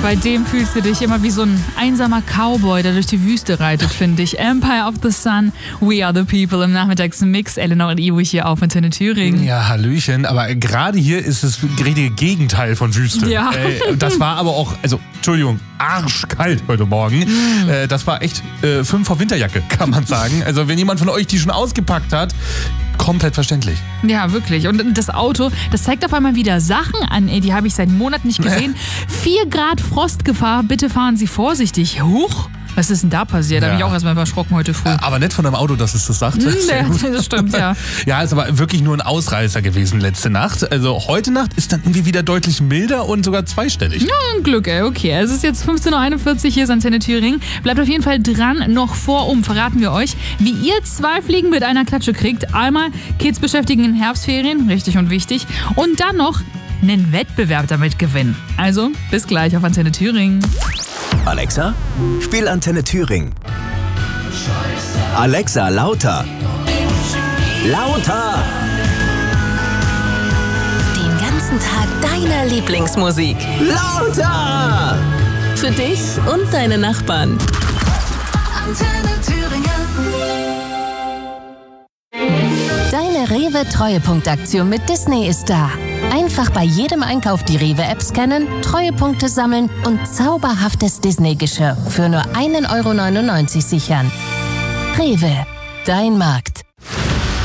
Bei dem fühlst du dich immer wie so ein einsamer Cowboy, der durch die Wüste reitet, finde ich. Empire of the Sun, We Are the People im Nachmittagsmix. Eleanor und Ivo hier auf Antenne Thüringen. Ja, Hallöchen. Aber gerade hier ist das richtige Gegenteil von Wüste. Ja. Das war aber auch, Entschuldigung, arschkalt heute Morgen. Das war echt 5 vor Winterjacke, kann man sagen. Also wenn jemand von euch die schon ausgepackt hat, komplett verständlich. Ja, wirklich. Und das Auto, das zeigt auf einmal wieder Sachen an, die habe ich seit Monaten nicht gesehen. 4 Grad Frostgefahr, bitte fahren Sie vorsichtig. Huch! Was ist denn da passiert? Da habe ich auch erstmal erschrocken heute früh. Aber nicht von einem Auto, dass es das sagt. Das stimmt, ja. Ja, ist aber wirklich nur ein Ausreißer gewesen letzte Nacht. Also heute Nacht ist dann irgendwie wieder deutlich milder und sogar zweistellig. Ja, ein Glück, ey. Okay, es ist jetzt 15.41 Uhr, hier ist Antenne Thüringen. Bleibt auf jeden Fall dran. Noch verraten wir euch, wie ihr 2 Fliegen mit einer Klatsche kriegt. Einmal Kids beschäftigen in Herbstferien, richtig und wichtig. Und dann noch einen Wettbewerb damit gewinnen. Also, bis gleich auf Antenne Thüringen. Alexa, spiel Antenne Thüringen. Alexa, lauter. Lauter. Den ganzen Tag deine Lieblingsmusik. Lauter. Für dich und deine Nachbarn. Antenne Thüringen. Deine Rewe-Treuepunktaktion mit Disney ist da. Einfach bei jedem Einkauf die Rewe-App scannen, Treuepunkte sammeln und zauberhaftes Disney-Geschirr für nur 1,99 € sichern. Rewe, dein Markt.